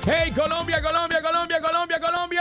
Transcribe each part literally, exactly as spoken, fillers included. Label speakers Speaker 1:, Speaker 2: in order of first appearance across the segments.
Speaker 1: Hey, Colombia, Colombia, Colombia, Colombia, Colombia.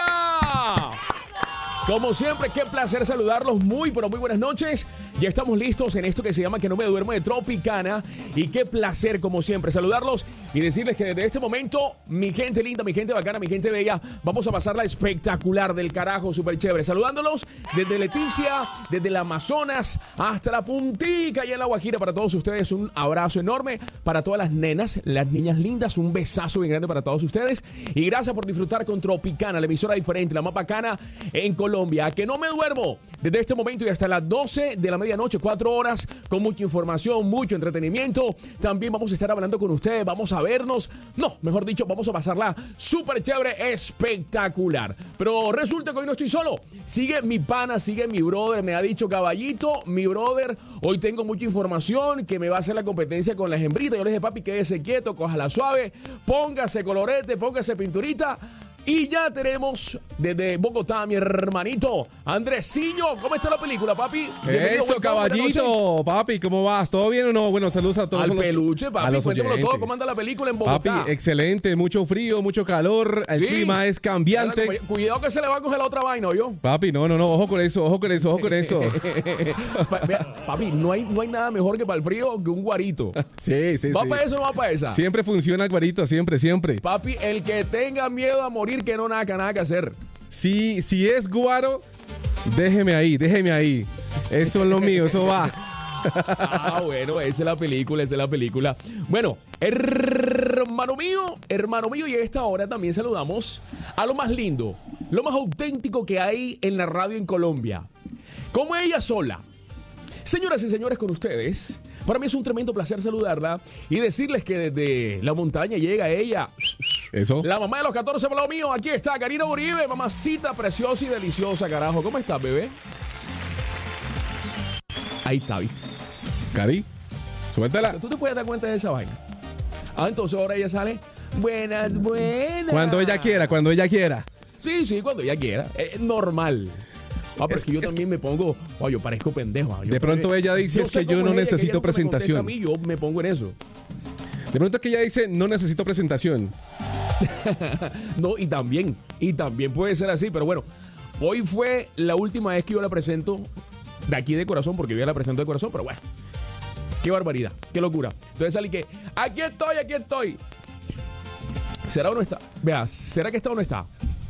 Speaker 1: Como siempre, qué placer saludarlos. Muy, pero muy buenas noches. Ya estamos listos en esto que se llama Que no me duermo de Tropicana. Y qué placer, como siempre, saludarlos y decirles que desde este momento, mi gente linda, mi gente bacana, mi gente bella, vamos a pasarla espectacular del carajo, súper chévere. Saludándolos desde Leticia, desde el Amazonas, hasta la puntica y en la Guajira. Para todos ustedes, un abrazo enorme. Para todas las nenas, las niñas lindas, un besazo bien grande para todos ustedes. Y gracias por disfrutar con Tropicana, la emisora diferente, la más bacana en Colombia. Que no me duermo desde este momento y hasta las doce de la medianoche, cuatro horas, con mucha información, mucho entretenimiento. También vamos a estar hablando con ustedes, vamos a vernos, no, mejor dicho, vamos a pasarla súper chévere, espectacular. Pero resulta que hoy no estoy solo, sigue mi pana, sigue mi brother, me ha dicho Caballito, mi brother, hoy tengo mucha información que me va a hacer la competencia con las hembritas. Yo le dije, papi, quédese quieto, cójala suave, póngase colorete, póngase pinturita. Y ya tenemos desde Bogotá mi hermanito Andresillo. ¿Cómo está la película, papi?
Speaker 2: Bienvenido, eso, Caballito, papi, ¿cómo vas? ¿Todo bien o no? Bueno, saludos a todos.
Speaker 1: Al
Speaker 2: los,
Speaker 1: peluche, papi,
Speaker 2: a los
Speaker 1: cuéntamelo todo. ¿Cómo anda la película en Bogotá?
Speaker 2: Papi, excelente, mucho frío, mucho calor, el sí. clima es cambiante.
Speaker 1: Cuidado que se le va a coger la otra vaina, ¿yo?
Speaker 2: Papi, no, no, no, ojo con eso, ojo con eso, ojo con eso.
Speaker 1: Papi, no hay, no hay nada mejor que para el frío que un guarito.
Speaker 2: Sí, sí,
Speaker 1: ¿Va
Speaker 2: sí.
Speaker 1: para eso o no va para esa?
Speaker 2: Siempre funciona el guarito, siempre, siempre.
Speaker 1: Papi, el que tenga miedo a morir, que no nada, nada que hacer.
Speaker 2: Si, si es guaro, déjeme ahí, déjeme ahí. Eso es lo mío, eso va.
Speaker 1: Ah, bueno, esa es la película, esa es la película. Bueno, hermano mío, hermano mío, y a esta hora también saludamos a lo más lindo, lo más auténtico que hay en la radio en Colombia. Como ella sola. Señoras y señores, con ustedes, para mí es un tremendo placer saludarla y decirles que desde la montaña llega ella.
Speaker 2: Eso.
Speaker 1: La mamá de los catorce, por lo mío, aquí está, Karina Uribe, mamacita preciosa y deliciosa, carajo. ¿Cómo estás, bebé? Ahí está, ¿viste?
Speaker 2: Cari, suéltala.
Speaker 1: O sea, ¿tú te puedes dar cuenta de esa vaina? Ah, entonces ahora ella sale, buenas, buenas.
Speaker 2: Cuando ella quiera, cuando ella quiera.
Speaker 1: Sí, sí, cuando ella quiera. Es normal. Ah, pero es, es que yo es también que... me pongo, oh, yo parezco pendejo. Yo
Speaker 2: de pronto ella dice, es que yo no necesito
Speaker 1: que
Speaker 2: presentación.
Speaker 1: A mí, yo me pongo en eso.
Speaker 2: De pronto es que ella dice, no necesito presentación.
Speaker 1: No, y también, y también puede ser así, pero bueno, hoy fue la última vez que yo la presento de aquí de corazón, porque yo ya la presento de corazón, pero bueno, qué barbaridad, qué locura. Entonces salí que, aquí estoy, aquí estoy. ¿Será o no está? Vea, ¿será que está o no está?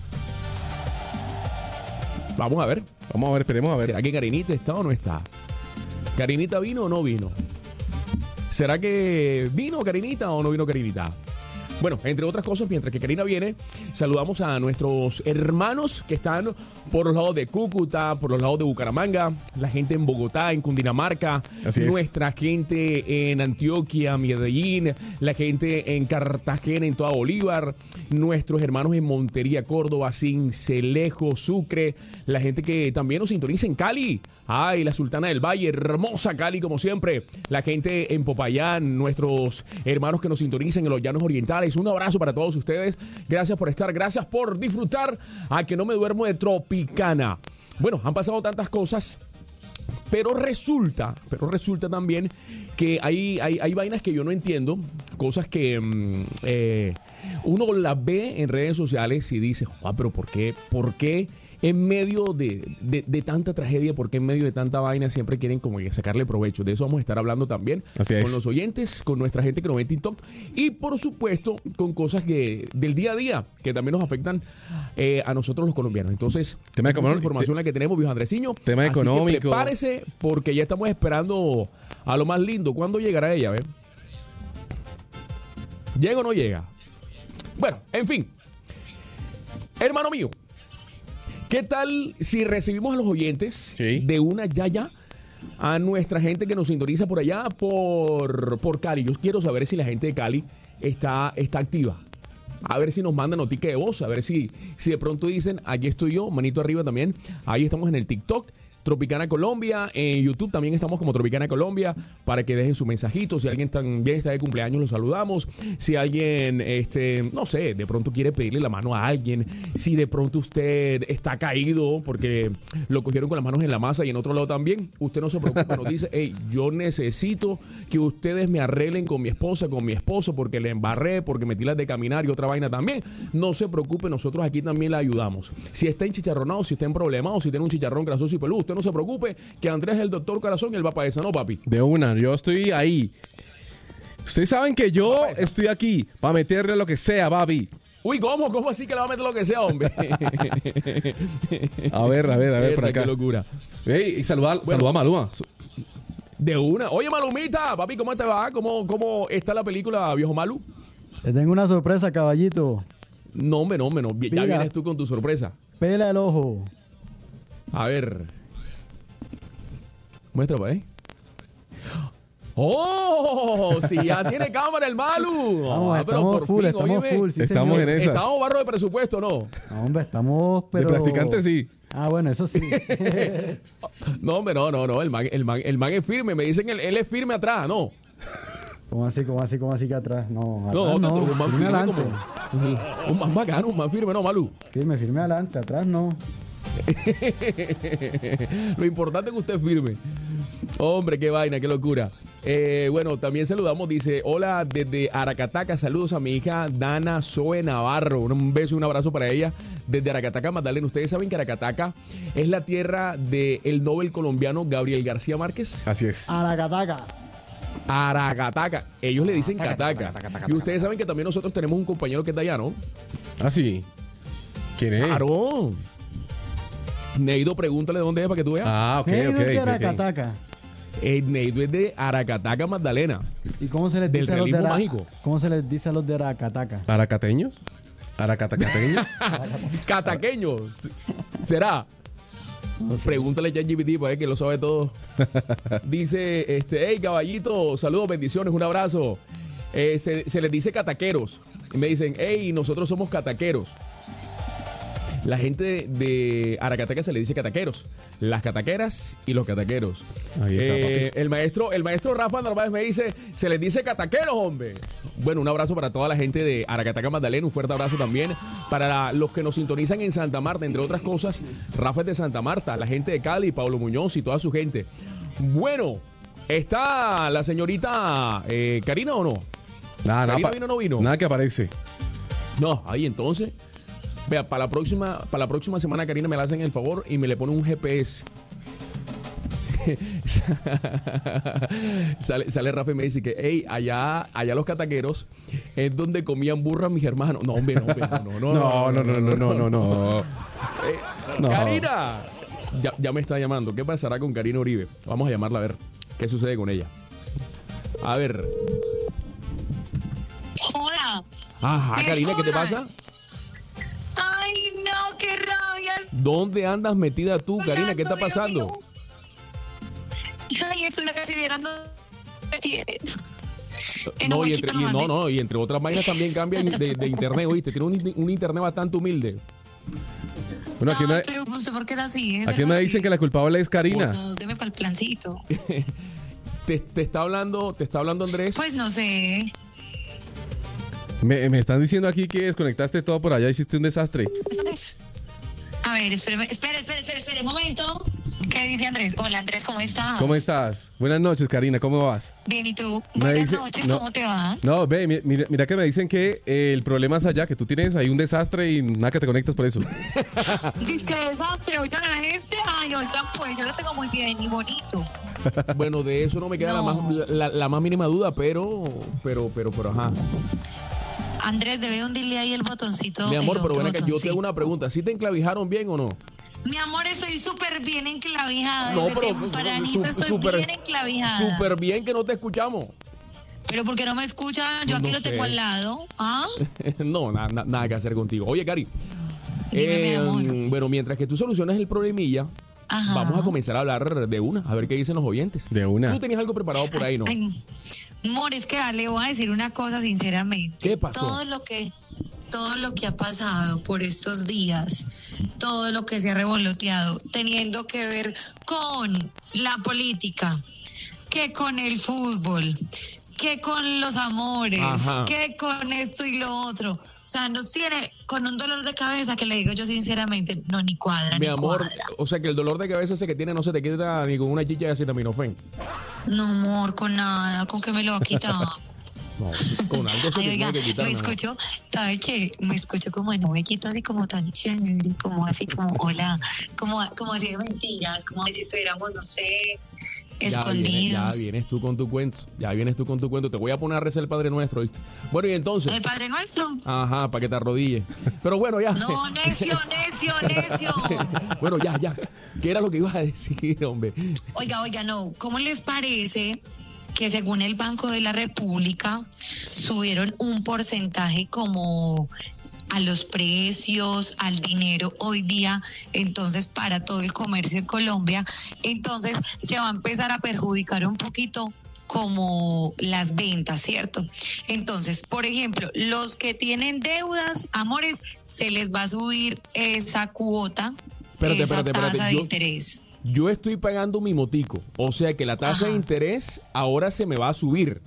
Speaker 1: Vamos a ver.
Speaker 2: Vamos a ver, esperemos a ver.
Speaker 1: ¿Será que Karinita está o no está? ¿Karinita vino o no vino? ¿Será que vino Karinita o no vino Karinita? Bueno, entre otras cosas, mientras que Karina viene, saludamos a nuestros hermanos que están por los lados de Cúcuta, por los lados de Bucaramanga, la gente en Bogotá, en Cundinamarca,
Speaker 2: Así es.
Speaker 1: Nuestra gente en Antioquia, Medellín, la gente en Cartagena, en toda Bolívar, nuestros hermanos en Montería, Córdoba, Sincelejo, Sucre, la gente que también nos sintoniza en Cali, ay, la Sultana del Valle, hermosa Cali como siempre, la gente en Popayán, nuestros hermanos que nos sintonizan en los llanos orientales. Un abrazo para todos ustedes. Gracias por estar, gracias por disfrutar a Que no me duermo de Tropicana. Bueno, han pasado tantas cosas, pero resulta, pero resulta también que hay, hay, hay vainas que yo no entiendo, cosas que mm, eh, uno las ve en redes sociales y dice, ah, pero ¿por qué? ¿Por qué? En medio de, de, de tanta tragedia, porque en medio de tanta vaina siempre quieren como que sacarle provecho. De eso vamos a estar hablando también.
Speaker 2: Así
Speaker 1: con
Speaker 2: es.
Speaker 1: los oyentes, con nuestra gente que nos ve en TikTok y por supuesto con cosas que del día a día que también nos afectan eh, a nosotros los colombianos. Entonces,
Speaker 2: tema
Speaker 1: mucha
Speaker 2: económico,
Speaker 1: información
Speaker 2: te,
Speaker 1: la que tenemos, viejo Andresiño.
Speaker 2: Tema
Speaker 1: así
Speaker 2: económico.
Speaker 1: Que prepárese porque ya estamos esperando a lo más lindo. ¿Cuándo llegará ella? ¿Ve? ¿Llega o no llega? Bueno, en fin. Hermano mío, ¿qué tal si recibimos a los oyentes
Speaker 2: sí.
Speaker 1: de una yaya a nuestra gente que nos sintoniza por allá, por, por Cali? Yo quiero saber si la gente de Cali está, está activa. A ver si nos mandan notica de voz, a ver si, si de pronto dicen, aquí estoy yo, manito arriba también. Ahí estamos en el TikTok. Tropicana Colombia. En YouTube también estamos como Tropicana Colombia para que dejen su mensajito. Si alguien también está de cumpleaños, lo saludamos. Si alguien, este, no sé, de pronto quiere pedirle la mano a alguien. Si de pronto usted está caído porque lo cogieron con las manos en la masa y en otro lado también, usted no se preocupe, nos dice, hey, yo necesito que ustedes me arreglen con mi esposa, con mi esposo, porque le embarré, porque metí las de caminar y otra vaina también. No se preocupe, nosotros aquí también le ayudamos. Si está enchicharronado, si está en problemado, si tiene un chicharrón grasoso y peludo, usted no se preocupe, que Andrés es el doctor corazón y él va para esa, ¿no, papi?
Speaker 2: De una, yo estoy ahí. Ustedes saben que yo estoy aquí para meterle lo que sea, papi.
Speaker 1: Uy, ¿cómo? ¿Cómo así que le va a meter lo que sea, hombre?
Speaker 2: A ver, a ver, a ver, por acá.
Speaker 1: Qué locura.
Speaker 2: Ey, y saluda, bueno, saluda a Maluma.
Speaker 1: De una. Oye, Malumita, papi, ¿cómo te va? ¿Cómo, cómo está la película, viejo Malu?
Speaker 3: Te tengo una sorpresa, caballito.
Speaker 1: No, hombre, no, hombre, no. Ya
Speaker 3: Mira,
Speaker 1: vienes tú con tu sorpresa.
Speaker 3: Pela el ojo.
Speaker 1: A ver. Muestra, pa' ahí. ¡Oh! Si ya tiene cámara el Malu.
Speaker 3: Vamos,
Speaker 1: ah,
Speaker 3: estamos full, fin, estamos óyeme, full. Sí,
Speaker 2: estamos
Speaker 3: señor.
Speaker 2: en esas.
Speaker 1: Estamos barro de presupuesto, ¿no?
Speaker 3: No, hombre, estamos, pero...
Speaker 2: De practicante, sí.
Speaker 3: Ah, bueno, eso sí.
Speaker 1: No, hombre, no, no, no. El man, el man, el man es firme. Me dicen que él, él es firme atrás, ¿no?
Speaker 3: ¿Cómo así, cómo así, cómo así que atrás? No, atrás
Speaker 1: no, no,
Speaker 3: no.
Speaker 1: un man
Speaker 3: Firme
Speaker 1: firme
Speaker 3: adelante.
Speaker 1: como... Un man bacano, un man firme, ¿no, Malu?
Speaker 3: Firme, firme adelante, atrás no.
Speaker 1: Lo importante es que usted es firme. Hombre, qué vaina, qué locura. Eh, bueno, también saludamos, dice, hola desde Aracataca, saludos a mi hija Dana Zoe Navarro. Un beso y un abrazo para ella desde Aracataca, Magdalena. Ustedes saben que Aracataca es la tierra del Nobel colombiano Gabriel García Márquez.
Speaker 2: Así es.
Speaker 3: Aracataca.
Speaker 1: Aracataca. Ellos le dicen Cataca. Y ustedes saben que también nosotros tenemos un compañero que es de allá, ¿no?
Speaker 2: Ah, sí. ¿Quién es?
Speaker 1: Claro. Neido, pregúntale de dónde es para que tú veas.
Speaker 2: Ah, ok,
Speaker 3: Neido
Speaker 2: ok.
Speaker 3: es de
Speaker 2: okay,
Speaker 3: Aracataca.
Speaker 1: El Neido es de Aracataca, Magdalena.
Speaker 3: ¿Y cómo se les
Speaker 1: Del
Speaker 3: dice a los de
Speaker 1: realismo
Speaker 3: Ara-
Speaker 1: mágico.
Speaker 3: ¿Cómo se les dice a los de Aracataca?
Speaker 2: ¿Aracateños? ¿Aracatacateños?
Speaker 1: Cataqueño. ¿Será?
Speaker 3: No sé.
Speaker 1: Pregúntale a ChatGPT para ver que lo sabe todo. Dice, este, hey, caballito, saludos, bendiciones, un abrazo. Eh, se, se les dice cataqueros. Y me dicen, hey, nosotros somos cataqueros. La gente de, de Aracataca se le dice cataqueros. Las cataqueras y los cataqueros.
Speaker 2: Ahí está,
Speaker 1: Eh, el maestro, el maestro Rafa Narváez me dice, se les dice cataqueros, hombre. Bueno, un abrazo para toda la gente de Aracataca, Magdalena. Un fuerte abrazo también para los que nos sintonizan en Santa Marta, entre otras cosas. Rafa es de Santa Marta, la gente de Cali, Pablo Muñoz y toda su gente. Bueno, ¿está la señorita eh, Karina o no?
Speaker 2: Nada,
Speaker 1: ¿Karina
Speaker 2: nada,
Speaker 1: vino o no vino?
Speaker 2: Nada que aparece.
Speaker 1: No, ahí entonces. Vea, para la próxima, para la próxima semana, Karina, me la hacen el favor y me le ponen un G P S. sale, sale Rafa y me dice que, hey, allá, allá los cataqueros es donde comían burras mis hermanos. No, hombre, no, hombre, no, no,
Speaker 2: No, no, no, no, no, no, no.
Speaker 1: Eh,
Speaker 2: No.
Speaker 1: Karina, ya, ya me está llamando. ¿Qué pasará con Karina Uribe? Vamos a llamarla a ver qué sucede con ella. A ver.
Speaker 4: Hola.
Speaker 1: Ajá, Karina, ¿qué te pasa?
Speaker 4: Ay, no, qué rabia.
Speaker 1: ¿Dónde andas metida tú, Karina? ¿Qué está
Speaker 4: Hablando de
Speaker 1: pasando?
Speaker 4: lo que no- Ay, estoy casi llorando. Me tiene. En
Speaker 1: No
Speaker 4: un
Speaker 1: y,
Speaker 4: huequito
Speaker 1: entre, y, no,
Speaker 4: nomás,
Speaker 1: no, y entre otras vainas también cambian de, de internet, ¿oíste? Tiene un, un internet bastante humilde.
Speaker 2: Bueno, aquí,
Speaker 4: Ay,
Speaker 2: me,
Speaker 4: pero ¿usted por qué era así? Ese
Speaker 2: aquí
Speaker 4: no
Speaker 2: me
Speaker 4: es
Speaker 2: dicen
Speaker 4: así.
Speaker 2: que la culpable es Karina.
Speaker 4: No, deme para el plancito.
Speaker 1: Te, te está hablando, te está hablando Andrés.
Speaker 4: Pues no sé.
Speaker 2: Me, me están diciendo aquí que desconectaste todo por allá, hiciste un desastre.
Speaker 4: A ver, espéreme, espere, espere, espere, espere, un momento. ¿Qué dice Andrés? Hola, Andrés, ¿cómo estás?
Speaker 2: ¿Cómo estás? Buenas noches, Karina, ¿cómo vas?
Speaker 4: Bien, ¿y tú?
Speaker 2: Me
Speaker 4: Buenas
Speaker 2: dice-
Speaker 4: noches,
Speaker 2: no.
Speaker 4: ¿cómo te va?
Speaker 2: No, ve, mi- mira, mira que me dicen que eh, el problema es allá, que tú tienes ahí un desastre y nada que te conectas por eso.
Speaker 4: Dice que desastre, ahorita la gente, ay, oigan, pues yo lo tengo muy bien y bonito.
Speaker 1: Bueno, de eso no me queda La,
Speaker 4: No.
Speaker 1: más, la, la más mínima duda, pero, pero, pero, pero, ajá.
Speaker 4: Andrés, debe hundirle ahí el botoncito.
Speaker 1: Mi amor,
Speaker 4: el
Speaker 1: pero
Speaker 4: otro
Speaker 1: ven acá, yo te hago
Speaker 4: botoncito.
Speaker 1: una pregunta. ¿Sí te enclavijaron bien o no?
Speaker 4: Mi amor, estoy súper bien enclavijada.
Speaker 1: No,
Speaker 4: Desde
Speaker 1: pero-
Speaker 4: tempranito
Speaker 1: su-
Speaker 4: estoy
Speaker 1: súper-
Speaker 4: bien enclavijada.
Speaker 1: Súper bien que no te escuchamos.
Speaker 4: Pero ¿por qué no me escuchan? Yo aquí
Speaker 1: No
Speaker 4: lo tengo
Speaker 1: sé.
Speaker 4: al lado. ¿Ah?
Speaker 1: No, na- na- nada que hacer contigo. Oye, Cari.
Speaker 4: Dime, mi amor.
Speaker 1: Bueno, mientras que tú solucionas el problemilla,
Speaker 4: Ajá.
Speaker 1: vamos a comenzar a hablar de una, a ver qué dicen los oyentes.
Speaker 2: De una.
Speaker 1: Tú tenías algo preparado por ahí, ¿no?
Speaker 4: Ay, amor, es que le voy a decir una cosa sinceramente.
Speaker 1: ¿Qué pasó?
Speaker 4: Todo lo que todo lo que ha pasado por estos días, todo lo que se ha revoloteado, teniendo que ver con la política, que con el fútbol, que con los amores,
Speaker 1: Ajá.
Speaker 4: que con esto y lo otro. O sea, nos tiene con un dolor de cabeza que le digo yo sinceramente, no, ni cuadra,
Speaker 1: Mi
Speaker 4: ni
Speaker 1: amor,
Speaker 4: cuadra.
Speaker 1: o sea que el dolor de cabeza ese que tiene no se te quita ni con una chicha de acetaminofén.
Speaker 4: No, amor, con nada, con que me lo va a quitar.
Speaker 1: No, con algo se
Speaker 4: Ay,
Speaker 1: te
Speaker 4: oiga,
Speaker 1: tiene que quitar.
Speaker 4: me
Speaker 1: nada.
Speaker 4: escucho, ¿sabe qué? Me escucho como en un huequito así como tan chévere, como así como hola, como, como así de mentiras, como si estuviéramos, no sé,
Speaker 1: Ya
Speaker 4: escondidos.
Speaker 1: vienes, ya vienes tú con tu cuento. Ya vienes tú con tu cuento. Te voy a poner a rezar el Padre Nuestro, ¿viste? Bueno, y entonces.
Speaker 4: El Padre Nuestro.
Speaker 1: Ajá, para que te arrodilles. Pero bueno, ya.
Speaker 4: No, necio, necio, necio.
Speaker 1: Bueno, ya, ya. ¿Qué era lo que ibas a decir, hombre?
Speaker 4: Oiga, oiga, no, ¿cómo les parece que según el Banco de la República subieron un porcentaje como a los precios, al dinero hoy día, entonces para todo el comercio en Colombia, entonces se va a empezar a perjudicar un poquito como las ventas, ¿cierto? Entonces, por ejemplo, los que tienen deudas, amores, se les va a subir esa cuota,
Speaker 1: Espérate,
Speaker 4: esa
Speaker 1: espérate, espérate.
Speaker 4: tasa de
Speaker 1: Yo-
Speaker 4: interés.
Speaker 1: Yo estoy pagando mi motico. O sea que la tasa
Speaker 4: Ajá.
Speaker 1: de interés ahora se me va a subir.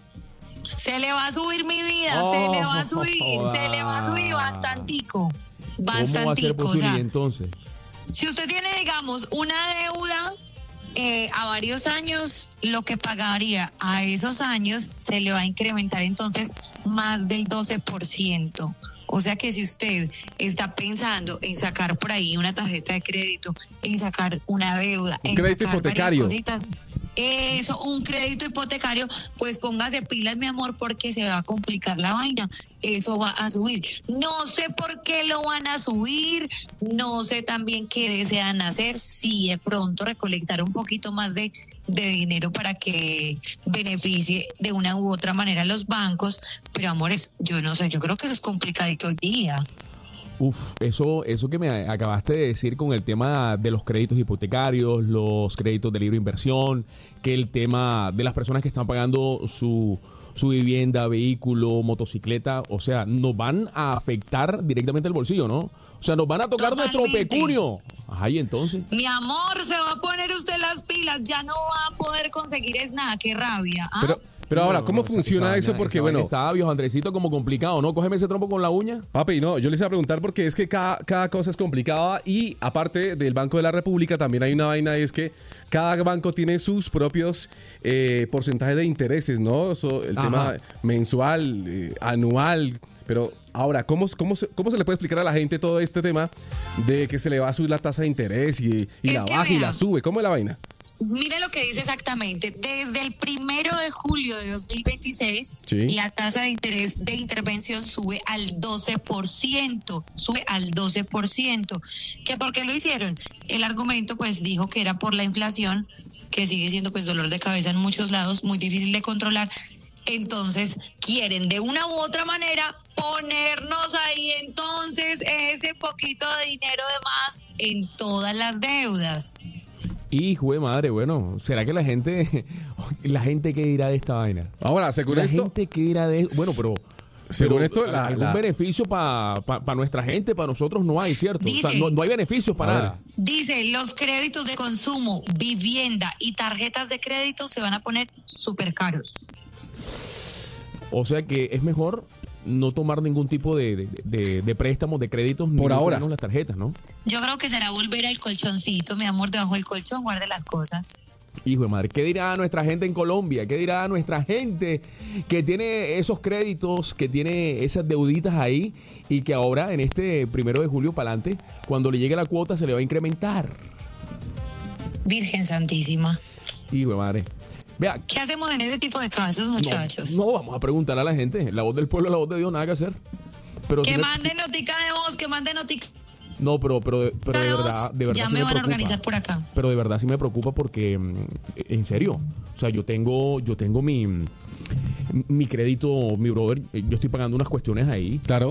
Speaker 4: Se le va a subir mi vida,
Speaker 1: Oh,
Speaker 4: se le va a subir, se le va a subir
Speaker 1: ah.
Speaker 4: bastantico,
Speaker 1: ¿Cómo va a ser
Speaker 4: bastantico. O
Speaker 1: posible
Speaker 4: sea,
Speaker 1: entonces?
Speaker 4: si usted tiene, digamos, una deuda eh, a varios años, lo que pagaría a esos años se le va a incrementar entonces más del doce por ciento. O sea que si usted está pensando en sacar por ahí una tarjeta de crédito, en sacar una deuda,
Speaker 2: Un
Speaker 4: en
Speaker 2: crédito
Speaker 4: sacar
Speaker 2: hipotecario.
Speaker 4: varias cositas, eso, un crédito hipotecario, pues póngase pilas, mi amor, porque se va a complicar la vaina. Eso va a subir. No sé por qué lo van a subir, no sé también qué desean hacer, si de pronto recolectar un poquito más de, de dinero para que beneficie de una u otra manera a los bancos, pero amores, yo no sé, yo creo que es complicadito hoy día.
Speaker 1: Uf, eso, eso que me acabaste de decir con el tema de los créditos hipotecarios, los créditos de libre inversión, que el tema de las personas que están pagando su, su vivienda, vehículo, motocicleta, o sea, nos van a afectar directamente el bolsillo, ¿no? O sea, nos van a tocar nuestro
Speaker 4: Totalmente.
Speaker 1: pecunio. Ay, entonces.
Speaker 4: Mi amor, se va a poner usted las pilas, ya no va a poder conseguir es nada, qué rabia. ¿ah?
Speaker 2: Pero, pero ahora,
Speaker 1: No,
Speaker 2: ¿cómo
Speaker 1: no, esa-
Speaker 2: funciona
Speaker 1: esa
Speaker 2: eso?
Speaker 1: vaina-
Speaker 2: Porque,
Speaker 1: esa vaina
Speaker 2: bueno,
Speaker 1: Está, viejo Andresito, como complicado, ¿no? Cógeme ese trompo con la uña.
Speaker 2: papi, no, yo les iba a preguntar porque es que cada, cada cosa es complicada y aparte del Banco de la República también hay una vaina, es que cada banco tiene sus propios eh, porcentajes de intereses, ¿no? Eso, el
Speaker 1: Ajá.
Speaker 2: tema mensual, eh, anual, pero ahora, ¿cómo, cómo, se, ¿cómo se le puede explicar a la gente todo este tema de que se le va a subir la tasa de interés y, y
Speaker 4: Es
Speaker 2: la
Speaker 4: que
Speaker 2: baja y
Speaker 4: vea.
Speaker 2: la sube? ¿Cómo es la vaina?
Speaker 4: Mire lo que dice exactamente. Desde el primero de julio de dos mil veintiséis,
Speaker 2: Sí.
Speaker 4: la tasa de interés de intervención sube al doce por ciento. Sube al doce por ciento. ¿Qué por qué lo hicieron? El argumento, pues, dijo que era por la inflación, que sigue siendo, pues, dolor de cabeza en muchos lados, muy difícil de controlar. Entonces, quieren de una u otra manera ponernos ahí entonces ese poquito de dinero de más en todas las deudas.
Speaker 1: Hijo de madre, bueno, ¿será que la gente, la gente qué dirá de esta vaina?
Speaker 2: Ahora, según
Speaker 1: La
Speaker 2: esto,
Speaker 1: gente que dirá de, bueno, pero
Speaker 2: según
Speaker 1: pero
Speaker 2: esto, la-
Speaker 1: algún
Speaker 2: la-
Speaker 1: beneficio para pa, pa nuestra gente, para nosotros no hay, ¿cierto? O sea,
Speaker 4: Dice-
Speaker 1: no, no hay beneficios para
Speaker 2: A ver.
Speaker 1: nada.
Speaker 4: Dice, los créditos de consumo, vivienda y tarjetas de crédito se van a poner súper caros.
Speaker 1: O sea que es mejor no tomar ningún tipo de, de, de- de préstamos, de créditos, ni
Speaker 2: Por
Speaker 1: mucho
Speaker 2: ahora.
Speaker 1: menos las tarjetas, ¿no?
Speaker 4: Yo creo que será volver al colchoncito, mi amor, debajo del colchón, guarde las cosas.
Speaker 1: Hijo de madre, ¿qué dirá nuestra gente en Colombia? ¿Qué dirá nuestra gente que tiene esos créditos, que tiene esas deuditas ahí y que ahora en este primero de julio para adelante, cuando le llegue la cuota se le va a incrementar?
Speaker 4: Virgen Santísima.
Speaker 1: Hijo de madre. Vea,
Speaker 4: ¿Qué hacemos en ese tipo de casos, muchachos?
Speaker 1: No, no, vamos a preguntar a la gente. La voz del pueblo, la voz de Dios, nada que hacer. Pero
Speaker 4: Que
Speaker 1: sí me-
Speaker 4: manden notica de voz, que manden notica
Speaker 1: No, pero, pero, pero de
Speaker 4: de voz.
Speaker 1: verdad, de verdad
Speaker 4: Ya
Speaker 1: sí
Speaker 4: me van a
Speaker 1: preocupa.
Speaker 4: organizar por acá.
Speaker 1: Pero de verdad sí me preocupa porque, mm, en serio, o sea, yo tengo, yo tengo mi, mi crédito, mi brother, yo estoy pagando unas cuestiones ahí
Speaker 2: claro,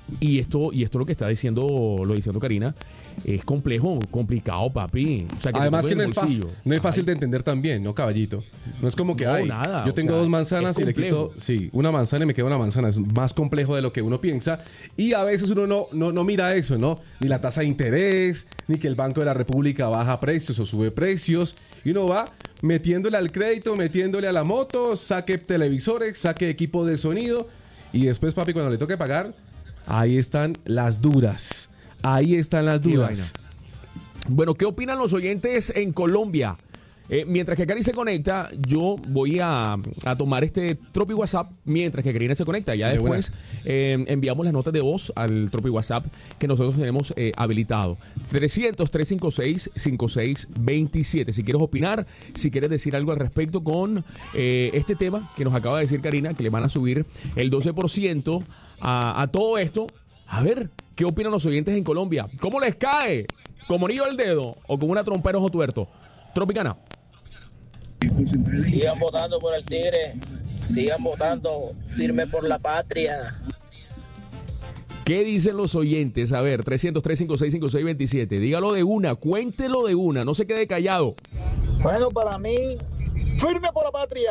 Speaker 1: Y esto, y esto lo que está diciendo, lo diciendo Karina, es complejo, complicado, papi. O sea, que
Speaker 2: Además que no es
Speaker 1: bolsillo.
Speaker 2: fácil, no es fácil de entender también, ¿no, caballito? No es como que,
Speaker 1: No,
Speaker 2: ay,
Speaker 1: nada,
Speaker 2: yo
Speaker 1: o
Speaker 2: tengo
Speaker 1: sea,
Speaker 2: dos manzanas
Speaker 1: es
Speaker 2: y le
Speaker 1: complejo.
Speaker 2: quito, sí, una manzana y me queda una manzana. Es más complejo de lo que uno piensa. Y a veces uno no, no, no mira eso, ¿no? Ni la tasa de interés, ni que el Banco de la República baja precios o sube precios. Y uno va metiéndole al crédito, metiéndole a la moto, saque televisores, saque equipo de sonido. Y después, papi, cuando le toque pagar, ahí están las duras. Ahí están las
Speaker 1: Qué
Speaker 2: duras.
Speaker 1: Bueno, ¿qué opinan los oyentes en Colombia? Eh, mientras que Karina se conecta, yo voy a, a tomar este Tropi WhatsApp mientras que Karina se conecta. Ya
Speaker 2: De
Speaker 1: después eh, enviamos las notas de voz al Tropi WhatsApp que nosotros tenemos eh, habilitado. trescientos, trescientos cincuenta y seis, cincuenta y seis veintisiete. Si quieres opinar, si quieres decir algo al respecto con eh, este tema que nos acaba de decir Karina, que le van a subir el doce por ciento a, a todo esto. A ver, ¿qué opinan los oyentes en Colombia? ¿Cómo les cae? ¿Como anillo al dedo o con una trompa de ojo tuerto? Tropicana.
Speaker 5: Sigan votando por el Tigre, sigan votando firme por la patria.
Speaker 1: ¿Qué dicen los oyentes? A ver, trescientos, trescientos cincuenta y seis, cincuenta y seis veintisiete. Dígalo de una, cuéntelo de una, no se quede callado.
Speaker 5: Bueno, para mí, firme por la patria.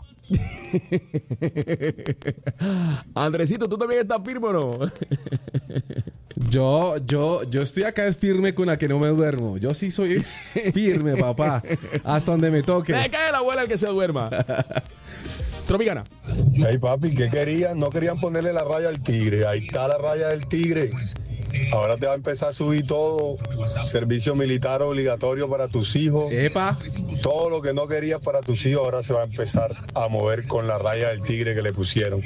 Speaker 1: Andresito, ¿tú también estás firme o no?
Speaker 2: Yo, yo, yo estoy acá es firme con la que no me duermo. Yo sí soy firme, papá. Hasta donde me toque.
Speaker 1: Me cae la abuela el que se duerma. Tropicana.
Speaker 6: Hey papi, ¿qué querían? No querían ponerle la raya al tigre. Ahí está la raya del tigre. Ahora te va a empezar a subir todo. Servicio militar obligatorio para tus hijos.
Speaker 2: Epa.
Speaker 6: Todo lo que no querías para tus hijos ahora se va a empezar a mover con la raya del tigre que le pusieron.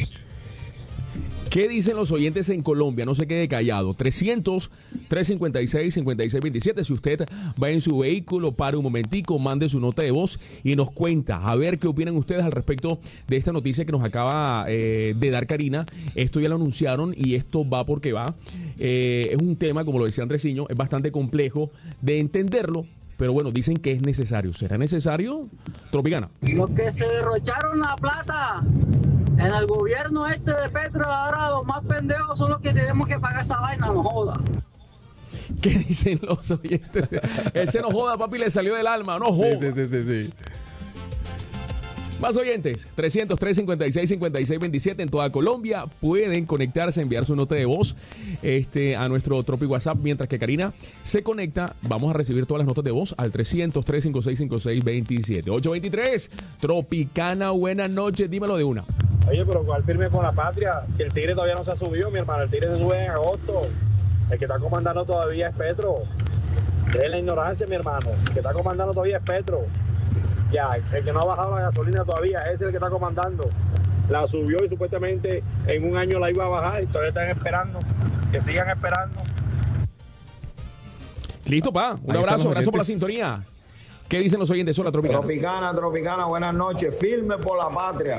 Speaker 1: ¿Qué dicen los oyentes en Colombia? No se quede callado. trescientos, trescientos cincuenta y seis, cincuenta y seis veintisiete. Si usted va en su vehículo, pare un momentico, mande su nota de voz y nos cuenta. A ver qué opinan ustedes al respecto de esta noticia que nos acaba eh, de dar Karina. Esto ya lo anunciaron y esto va porque va. Eh, es un tema, como lo decía Andresiño, es bastante complejo de entenderlo. Pero bueno, dicen que es necesario. ¿Será necesario? Tropicana.
Speaker 5: Los que se derrocharon la plata en el gobierno este de Petro, ahora los más pendejos son los que tenemos que pagar esa vaina, no joda.
Speaker 1: ¿Qué dicen los oyentes? Ese no joda, papi, le salió del alma, no joda.
Speaker 2: Sí, sí, sí, sí, sí.
Speaker 1: Más oyentes, trescientos, trescientos cincuenta y seis, cincuenta y seis veintisiete en toda Colombia. Pueden conectarse, enviar su nota de voz este, a nuestro Tropi WhatsApp. Mientras que Karina se conecta, vamos a recibir todas las notas de voz al trescientos, trescientos cincuenta y seis, cincuenta y seis veintisiete. ocho veintitrés, Tropicana, buenas noches, dímelo de una.
Speaker 7: Oye, pero ¿cuál firme con la patria? Si el Tigre todavía no se ha subido, mi hermano, el Tigre se sube en agosto. El que está comandando todavía es Petro. Es la ignorancia, mi hermano. El que está comandando todavía es Petro. Ya, el que no ha bajado la gasolina todavía, ese es el que está comandando. La subió y supuestamente en un año la iba a bajar y todavía están esperando. Que sigan esperando.
Speaker 1: Listo, pa. Un
Speaker 2: Ahí están
Speaker 1: abrazo,
Speaker 2: los
Speaker 1: abrazo por la
Speaker 2: oyentes.
Speaker 1: sintonía. ¿Qué dicen los oyentes? Hola, Tropicana.
Speaker 5: Tropicana, Tropicana, buenas noches, firme por la patria.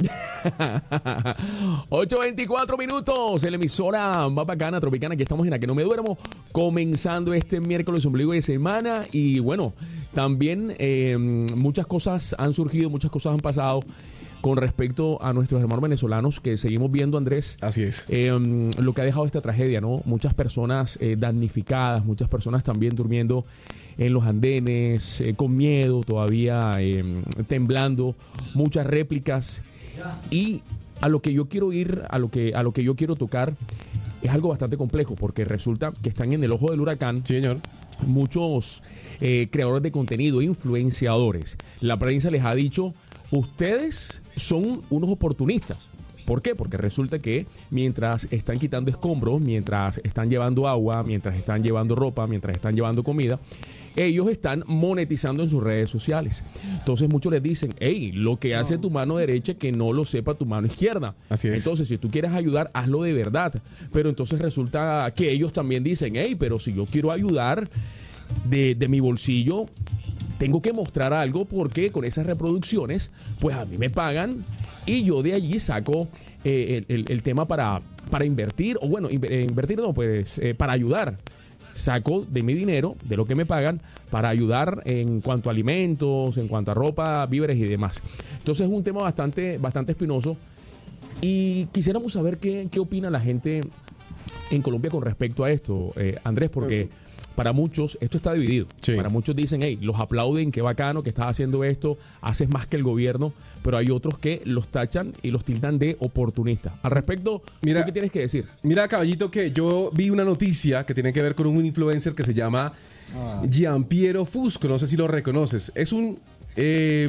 Speaker 1: ocho veinticuatro minutos, en la emisora más bacana, Tropicana, aquí estamos en La Que No Me Duermo, comenzando este miércoles ombligo de semana. Y bueno, también eh, muchas cosas han surgido, muchas cosas han pasado con respecto a nuestros hermanos venezolanos que seguimos viendo, Andrés.
Speaker 2: Así es.
Speaker 1: Eh, lo que ha dejado esta tragedia, ¿no? Muchas personas eh, damnificadas, muchas personas también durmiendo en los andenes, eh, con miedo, todavía eh, temblando, muchas réplicas. Y a lo que yo quiero ir, a lo que, a lo que yo quiero tocar, es algo bastante complejo, porque resulta que están en el ojo del huracán.
Speaker 2: Sí, señor.
Speaker 1: Muchos eh, creadores de contenido, influenciadores. La prensa les ha dicho, ustedes son unos oportunistas. ¿Por qué? Porque resulta que mientras están quitando escombros, mientras están llevando agua, mientras están llevando ropa, mientras están llevando comida, ellos están monetizando en sus redes sociales. Entonces muchos les dicen, hey, lo que hace tu mano derecha que no lo sepa tu mano izquierda.
Speaker 2: Así es.
Speaker 1: Entonces, si tú quieres ayudar, hazlo de verdad. Pero entonces resulta que ellos también dicen, hey, pero si yo quiero ayudar de, de mi bolsillo, tengo que mostrar algo, porque con esas reproducciones, pues a mí me pagan y yo de allí saco eh, el, el, el tema para, para invertir, o bueno, invertir no, pues eh, para ayudar. Saco de mi dinero, de lo que me pagan, para ayudar en cuanto a alimentos, en cuanto a ropa, víveres y demás. Entonces es un tema bastante, bastante espinoso y quisiéramos saber qué, qué opina la gente en Colombia con respecto a esto, eh, Andrés, porque para muchos esto está dividido.
Speaker 2: Sí.
Speaker 1: Para muchos dicen, hey, los aplauden, qué bacano que estás haciendo esto, haces más que el gobierno, pero hay otros que los tachan y los tildan de oportunistas. Al respecto,
Speaker 2: Mira,
Speaker 1: ¿tú qué tienes que decir?
Speaker 2: Mira, caballito, que yo vi una noticia que tiene que ver con un influencer que se llama
Speaker 3: Ah.
Speaker 2: Gianpiero Fusco, no sé si lo reconoces. Es un eh,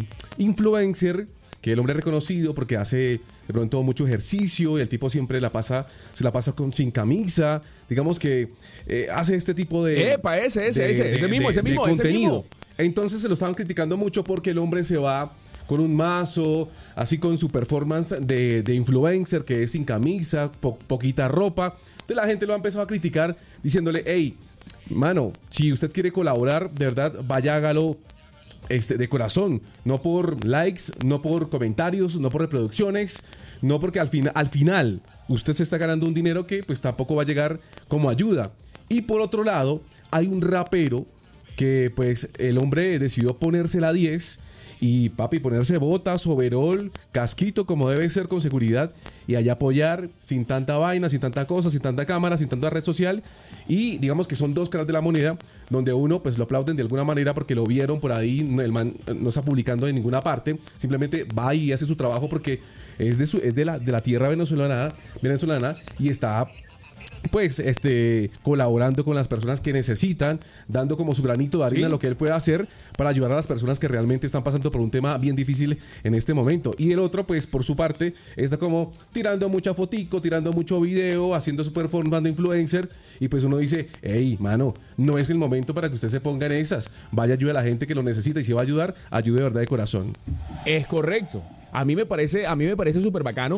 Speaker 2: influencer que el hombre es reconocido porque hace de pronto mucho ejercicio y el tipo siempre la pasa, se la pasa con, sin camisa. Digamos que eh, hace este tipo de...
Speaker 1: Epa, ese, ese, ese, ese mismo, ese mismo,
Speaker 2: de
Speaker 1: ese
Speaker 2: contenido.
Speaker 1: mismo.
Speaker 2: Entonces se lo estaban criticando mucho porque el hombre se va con un mazo, así con su performance de, de influencer, que es sin camisa, po- poquita ropa. Entonces la gente lo ha empezado a criticar diciéndole, hey, mano, si usted quiere colaborar, de verdad, vaya, hágalo este, de corazón. No por likes, no por comentarios, no por reproducciones, no porque al, fin, al final usted se está ganando un dinero que pues tampoco va a llegar como ayuda. Y por otro lado, hay un rapero que pues el hombre decidió ponerse la diez y papi, ponerse botas, overol, casquito como debe ser con seguridad y allá apoyar sin tanta vaina, sin tanta cosa, sin tanta cámara, sin tanta red social. Y digamos que son dos caras de la moneda donde uno pues lo aplauden de alguna manera porque lo vieron por ahí, el man no está publicando en ninguna parte, simplemente va y hace su trabajo porque es de, su, es de, la, de la tierra venezolana, venezolana y está pues este colaborando con las personas que necesitan, dando como su granito de arena
Speaker 1: Sí.
Speaker 2: lo que él puede hacer para ayudar a las personas que realmente están pasando por un tema bien difícil en este momento. Y el otro, pues por su parte, está como tirando mucha fotico, tirando mucho video, haciendo su performance de influencer. Y pues uno dice, hey, mano, no es el momento para que usted se ponga en esas. Vaya, ayude a la gente que lo necesita y si va a ayudar, ayude de verdad de corazón.
Speaker 1: Es correcto. A mí me parece, a mí me parece súper bacano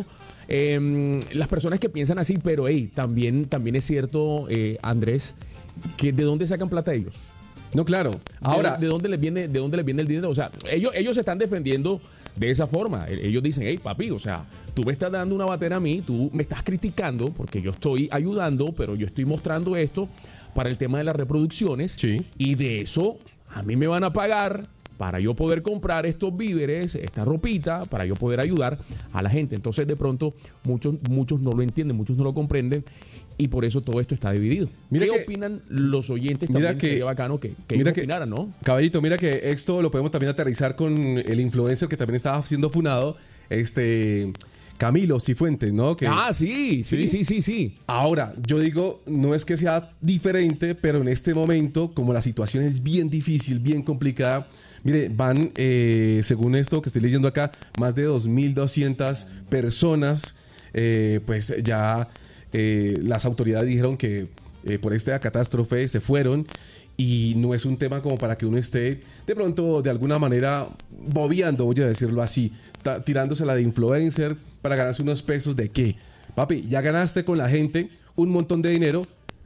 Speaker 1: eh, las personas que piensan así, pero hey, también, también es cierto, eh, Andrés, que ¿de dónde sacan plata ellos?
Speaker 2: No, claro. Ahora,
Speaker 1: ¿De, de dónde les viene, de dónde les viene el dinero? O sea, ellos, ellos se están defendiendo de esa forma. Ellos dicen, hey, papi, o sea, tú me estás dando una batera a mí, tú me estás criticando porque yo estoy ayudando, pero yo estoy mostrando esto para el tema de las reproducciones.
Speaker 2: Sí.
Speaker 1: Y de eso a mí me van a pagar para yo poder comprar estos víveres, esta ropita, para yo poder ayudar a la gente. Entonces, de pronto, muchos, muchos no lo entienden, muchos no lo comprenden. Y por eso todo esto está dividido.
Speaker 2: Mira
Speaker 1: ¿Qué
Speaker 2: que-
Speaker 1: opinan los oyentes?
Speaker 2: mira
Speaker 1: También
Speaker 2: que-
Speaker 1: sería bacano que, que
Speaker 2: mira
Speaker 1: ellos
Speaker 2: que-
Speaker 1: opinaran, ¿no?
Speaker 2: Caballito, mira que esto lo podemos también aterrizar con el influencer que también estaba siendo funado, este Camilo Cifuentes, ¿no? Que
Speaker 1: Ah, sí, sí, sí, sí, sí.
Speaker 2: ahora, yo digo, no es que sea diferente, pero en este momento, como la situación es bien difícil, bien complicada, mire, van, eh, según esto que estoy leyendo acá, más de dos mil doscientas personas, eh, pues ya eh, las autoridades dijeron que eh, por esta catástrofe se fueron y no es un tema como para que uno esté de pronto de alguna manera bobeando, voy a decirlo así, ta- tirándosela de influencer para ganarse unos pesos de qué. Papi, ya ganaste con la gente un montón de dinero,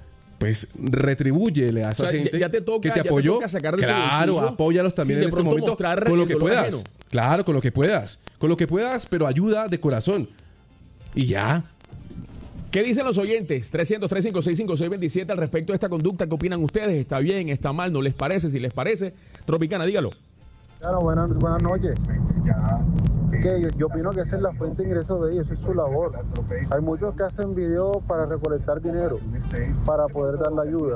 Speaker 2: pues retribúyele a esa
Speaker 1: O sea, ya-
Speaker 2: gente
Speaker 1: ya te toca-
Speaker 2: que
Speaker 1: ya
Speaker 2: te
Speaker 1: te
Speaker 2: apoyó.
Speaker 1: toca sacar de tu
Speaker 2: Claro,
Speaker 1: bolsillo
Speaker 2: apóyalos también
Speaker 1: sin
Speaker 2: en
Speaker 1: de
Speaker 2: este
Speaker 1: pronto
Speaker 2: momento
Speaker 1: mostrar
Speaker 2: con lo
Speaker 1: el
Speaker 2: que
Speaker 1: dolor
Speaker 2: puedas.
Speaker 1: ajeno.
Speaker 2: Claro, con lo que puedas. Con lo que puedas, pero ayuda de corazón. Y ya.
Speaker 1: ¿Qué dicen los oyentes? trescientos, trescientos cincuenta y seis, cincuenta y seis veintisiete al respecto de esta conducta. ¿Qué opinan ustedes? ¿Está bien? ¿Está mal? ¿No les parece? Si les parece, Tropicana, dígalo.
Speaker 8: Claro, buenas, buenas noches. Que yo, yo opino que esa es la fuente de ingresos de ellos, esa es su labor. Hay muchos que hacen videos para recolectar dinero, para poder dar la ayuda.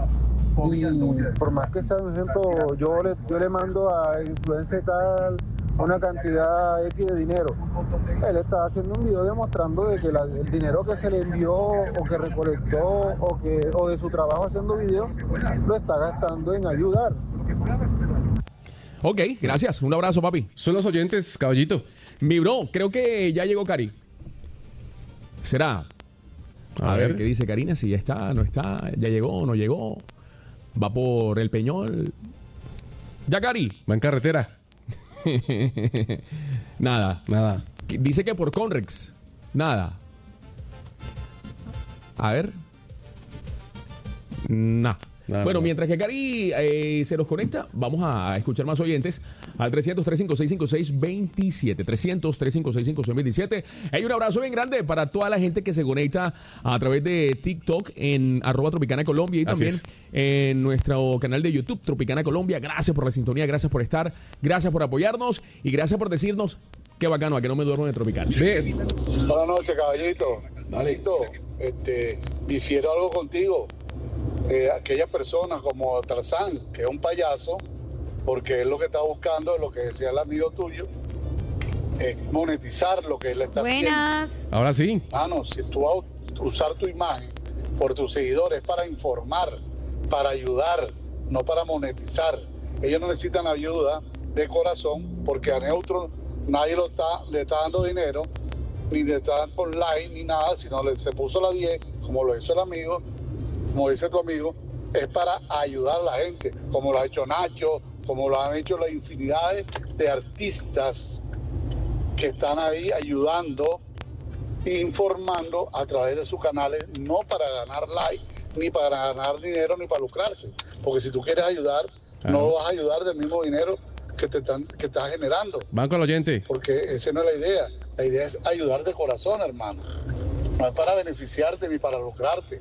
Speaker 8: Y por más que sea un ejemplo, yo le, yo le mando a influencer tal una cantidad X de dinero. Él está haciendo un video demostrando de que la- el dinero que se le envió o que recolectó o, que, o de su trabajo haciendo videos lo está gastando en ayudar.
Speaker 1: Ok, gracias. Un abrazo, papi.
Speaker 2: Son los oyentes, caballito.
Speaker 1: Mi bro, creo que ya llegó Cari. ¿Será? A,
Speaker 2: A
Speaker 1: ver.
Speaker 2: ver.
Speaker 1: qué dice Karina, si ya está, no está, ya llegó, no llegó. Va por el Peñol. Ya, Cari.
Speaker 2: Va en carretera.
Speaker 1: Nada.
Speaker 2: Nada.
Speaker 1: Que- Dice que por Conrex. Nada. A ver. Nah.
Speaker 2: Nada,
Speaker 1: Bueno,
Speaker 2: nada.
Speaker 1: mientras que Cari eh, se nos conecta, vamos a escuchar más oyentes al trescientos, trescientos cincuenta y seis, cincuenta y seis veintisiete. trescientos, trescientos cincuenta y seis, cincuenta y seis veintisiete. Hay un abrazo bien grande para toda la gente que se conecta a través de TikTok en arroba Tropicana Colombia y
Speaker 2: Así
Speaker 1: también
Speaker 2: es.
Speaker 1: en nuestro canal de YouTube Tropicana Colombia. Gracias por la sintonía, gracias por estar, gracias por apoyarnos y gracias por decirnos qué bacano, a que no me duermo de Tropicana.
Speaker 2: Ve,
Speaker 6: Buenas noches, caballito. Listo.
Speaker 9: este, difiero algo contigo. Eh, aquella persona como Tarzán, que es un payaso, porque él lo que está buscando, lo que decía el amigo tuyo, es monetizar lo que él está
Speaker 10: Buenas.
Speaker 9: haciendo.
Speaker 2: Ahora sí.
Speaker 9: Ah, no, si tú vas a usar tu imagen por tus seguidores para informar, para ayudar, no para monetizar. Ellos no necesitan ayuda de corazón porque a Neutro nadie lo está, le está dando dinero, ni le está dando por like, ni nada, sino le, se puso la diez, como lo hizo el amigo, como dice tu amigo, es para ayudar a la gente, como lo ha hecho Nacho, como lo han hecho las infinidades de artistas que están ahí ayudando, informando a través de sus canales, no para ganar like, ni para ganar dinero, ni para lucrarse. Porque si tú quieres ayudar, ah. no vas a ayudar del mismo dinero que te están, que estás generando.
Speaker 2: Banco al oyente.
Speaker 9: Porque esa no es la idea. La idea es ayudar de corazón, hermano. No es para beneficiarte ni para lucrarte.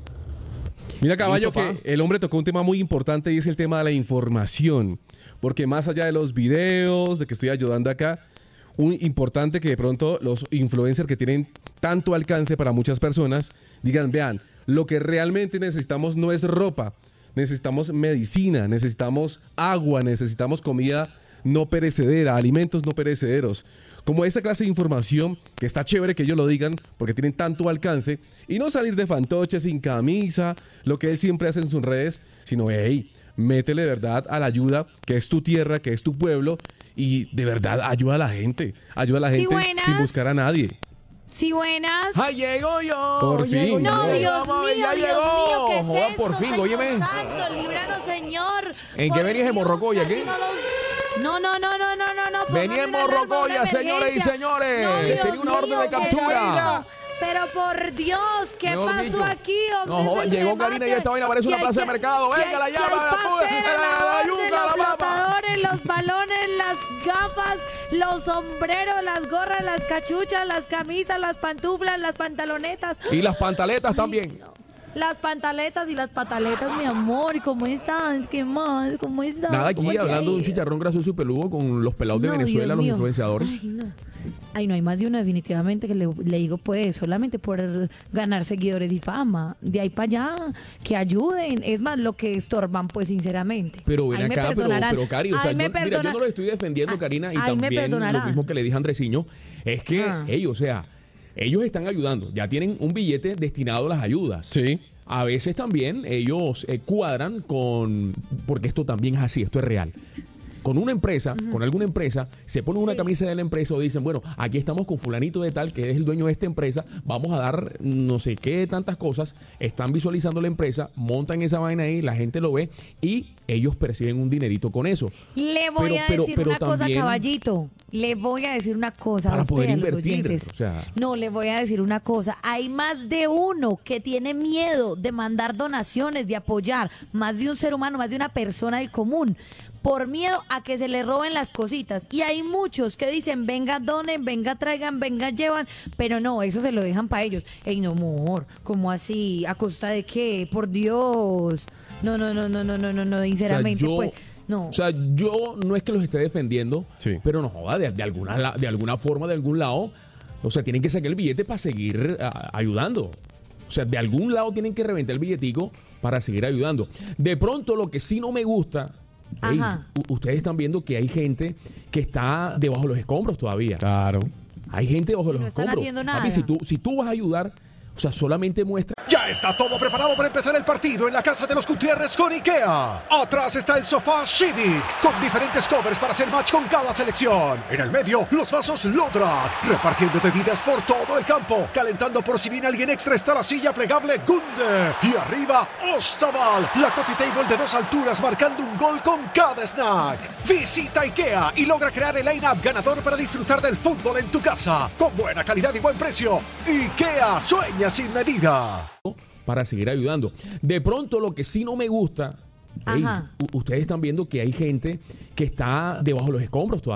Speaker 2: Mira, Caballo, que el hombre tocó un tema muy importante y es el tema de la información. Porque más allá de los videos, de que estoy ayudando acá, un importante que de pronto los influencers que tienen tanto alcance para muchas personas digan, vean, lo que realmente necesitamos no es ropa, necesitamos medicina, necesitamos agua, necesitamos comida no perecedera, alimentos no perecederos. Como esa clase de información, que está chévere que ellos lo digan, porque tienen tanto alcance, y no salir de fantoche, sin camisa, lo que él siempre hace en sus redes, sino, hey, métele de verdad a la ayuda, que es tu tierra, que es tu pueblo, y de verdad ayuda a la gente, ayuda a la gente
Speaker 10: sí,
Speaker 2: sin buscar a nadie.
Speaker 10: Sí, buenas.
Speaker 1: ¡Ay, llegó yo!
Speaker 2: Por
Speaker 1: llego
Speaker 2: fin.
Speaker 1: yo.
Speaker 10: No, Dios
Speaker 1: Vamos,
Speaker 10: mío,
Speaker 1: ya
Speaker 10: Dios
Speaker 1: llegó.
Speaker 10: mío, ¿qué es
Speaker 1: Joder,
Speaker 10: esto,
Speaker 1: por fin,
Speaker 10: Señor
Speaker 1: óyeme.
Speaker 10: Santo, líbranos, Señor.
Speaker 1: ¿En
Speaker 10: Por
Speaker 1: qué venías de
Speaker 10: Dios,
Speaker 1: Morrocoya,
Speaker 10: casi
Speaker 1: qué?
Speaker 10: No, los... no, no, no, no, no, no, no.
Speaker 1: Venía en
Speaker 10: póngame una alarma,
Speaker 1: Morrocoya,
Speaker 10: una
Speaker 1: señores y
Speaker 10: emergencia.
Speaker 1: señores.
Speaker 10: No, Dios
Speaker 1: Tenía una orden
Speaker 10: mío,
Speaker 1: de
Speaker 10: ¿qué
Speaker 1: captura.
Speaker 10: es esto? Pero por Dios, ¿qué
Speaker 1: Mejor
Speaker 10: pasó
Speaker 1: dicho.
Speaker 10: aquí?
Speaker 1: No, joder, llegó Karina y esta vaina parece una plaza de mercado. Venga, la llama, la puta, la yuca, la
Speaker 10: Los
Speaker 1: papa.
Speaker 10: flotadores, los balones, las gafas, los sombreros, las gorras, las cachuchas, las camisas, las pantuflas, las pantalonetas.
Speaker 1: Y las pantaletas también.
Speaker 10: Las pantaletas y las pataletas, mi amor. ¿Cómo estás? ¿Qué más? ¿Cómo estás?
Speaker 1: Nada,
Speaker 10: ¿Cómo
Speaker 1: aquí
Speaker 10: te ha
Speaker 1: hablando de un
Speaker 10: ido?
Speaker 1: chicharrón grasoso y peludo con los pelados de
Speaker 10: No,
Speaker 1: Venezuela,
Speaker 10: Dios
Speaker 1: los
Speaker 10: mío.
Speaker 1: influenciadores.
Speaker 10: Ay, no. Ay, no hay más de uno definitivamente que le, le digo, pues, solamente por ganar seguidores y fama. De ahí para allá, que ayuden. Es más, lo que estorban, pues, sinceramente.
Speaker 1: Pero ven
Speaker 10: Ahí me
Speaker 1: acá, pero,
Speaker 10: perdonarán.
Speaker 1: pero Cari, o sea,
Speaker 10: Ahí me
Speaker 1: yo, mira, yo
Speaker 10: perdona-
Speaker 1: no lo estoy defendiendo,
Speaker 10: Ay,
Speaker 1: Karina, y
Speaker 10: ahí me
Speaker 1: también lo
Speaker 10: perdonarán.
Speaker 1: mismo que le dije a Andresiño, es que
Speaker 10: Ah.
Speaker 1: ellos, o sea, ellos están ayudando, ya tienen un billete destinado a las ayudas.
Speaker 2: Sí.
Speaker 1: A veces también ellos eh, cuadran con, porque esto también es así, esto es real. Con una empresa, uh-huh. con alguna empresa, se ponen una
Speaker 10: Sí.
Speaker 1: camisa de la empresa o dicen, bueno, aquí estamos con fulanito de tal, que es el dueño de esta empresa, vamos a dar no sé qué tantas cosas, están visualizando la empresa, montan esa vaina ahí, la gente lo ve y ellos perciben un dinerito con eso.
Speaker 10: Le voy
Speaker 1: Pero-
Speaker 10: a
Speaker 1: pero-
Speaker 10: decir
Speaker 1: pero
Speaker 10: una cosa,
Speaker 1: también-
Speaker 10: caballito. Le voy a decir una cosa
Speaker 1: Para
Speaker 10: a usted,
Speaker 1: poder
Speaker 10: a los
Speaker 1: invertir,
Speaker 10: oyentes.
Speaker 1: o sea.
Speaker 10: No, le voy a decir una cosa. Hay más de uno que tiene miedo de mandar donaciones, de apoyar. Más de un ser humano, más de una persona del común. Por miedo a que se le roben las cositas. Y hay muchos que dicen, venga, donen, venga, traigan, venga, llevan. Pero no, eso se lo dejan para ellos. Ey, no, amor, ¿cómo así? ¿A costa de qué? Por Dios. No, no, no, no, no, no, no, no, sinceramente,
Speaker 1: O sea, yo-
Speaker 10: pues, no.
Speaker 1: O sea, yo no es que los esté defendiendo,
Speaker 2: Sí.
Speaker 1: pero no joda, de, de alguna, la- de alguna forma, de algún lado, o sea, tienen que sacar el billete para seguir a- ayudando. O sea, de algún lado tienen que reventar el billetico para seguir ayudando. De pronto, lo que sí no me gusta, ey,
Speaker 10: Ajá.
Speaker 1: u- ustedes están viendo que hay gente que está debajo de los escombros todavía.
Speaker 2: Claro.
Speaker 1: Hay gente debajo de
Speaker 10: Y no
Speaker 1: los
Speaker 10: están
Speaker 1: escombros.
Speaker 10: haciendo nada.
Speaker 1: Papi, si tú, si tú vas a ayudar, o sea, solamente muestra.
Speaker 11: Ya está todo preparado para empezar el partido en la casa de los Gutiérrez con IKEA. Atrás está el sofá Civic, con diferentes covers para hacer match con cada selección. En el medio, los vasos Lodrat, repartiendo bebidas por todo el campo. Calentando por si viene alguien extra está la silla plegable Gunde. Y arriba, Ostaval, la coffee table de dos alturas marcando un gol con cada snack. Visita IKEA y logra crear el line-up ganador para disfrutar del fútbol en tu casa. Con buena calidad y buen precio. IKEA, sueña sin medida.
Speaker 1: Para seguir ayudando. De pronto, lo que sí no me gusta, ey,
Speaker 10: Ajá.
Speaker 1: u- ustedes están viendo que hay gente que está debajo de los escombros todavía.